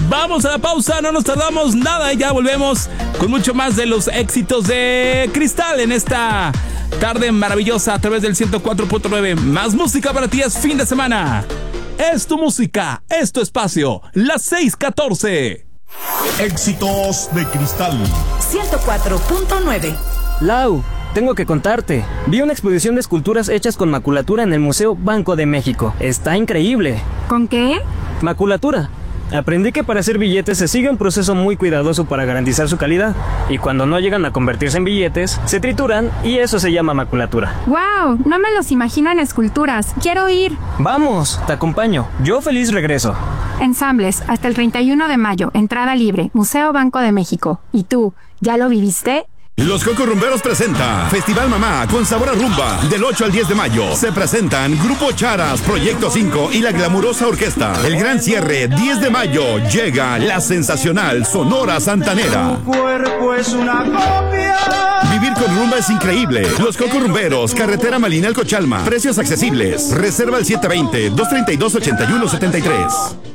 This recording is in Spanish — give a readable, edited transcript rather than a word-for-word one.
Vamos a la pausa, no nos tardamos nada y ya volvemos con mucho más de los éxitos de Cristal en esta tarde maravillosa a través del 104.9. Más música para ti, es fin de semana. Es tu música, es tu espacio, las 6:14. Éxitos de Cristal 104.9. Lau, tengo que contarte. Vi una exposición de esculturas hechas con maculatura en el Museo Banco de México. Está increíble. ¿Con qué? Maculatura. Aprendí que para hacer billetes se sigue un proceso muy cuidadoso para garantizar su calidad. Y cuando no llegan a convertirse en billetes, se trituran y eso se llama maculatura. ¡Wow! No me los imagino en esculturas. ¡Quiero ir! ¡Vamos! Te acompaño. Yo feliz regreso. Ensambles, hasta el 31 de mayo. Entrada libre. Museo Banco de México. ¿Y tú, ya lo viviste? Los Cocorrumberos presenta Festival Mamá con sabor a rumba del 8 al 10 de mayo. Se presentan Grupo Charas, Proyecto 5 y la glamurosa orquesta. El gran cierre, 10 de mayo, llega la sensacional Sonora Santanera. Tu cuerpo es una copia. Vivir con rumba es increíble. Los Cocorrumberos, carretera Malinalco Chalma. Precios accesibles. Reserva al 720-232-8173.